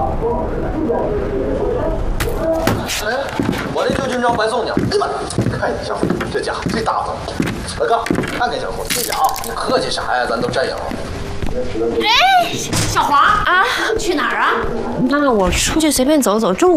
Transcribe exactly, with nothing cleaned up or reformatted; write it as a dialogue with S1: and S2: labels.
S1: 哎，我的旧军装白送你。哎呀妈！看你小伙，这家伙最大方。大哥，看看小伙，谢谢啊！你客气啥呀？咱都战友。
S2: 哎，小黄啊，去哪儿啊？
S3: 那我出去随便走走，中午。